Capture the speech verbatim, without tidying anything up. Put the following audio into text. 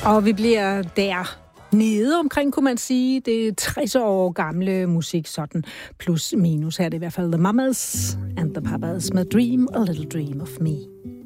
Og vi bliver der nede omkring, kunne man sige. Det er tres år gamle musik, sådan plus minus. Her er det i hvert fald The Mamas and the Papas med Dream, a Little Dream of Me.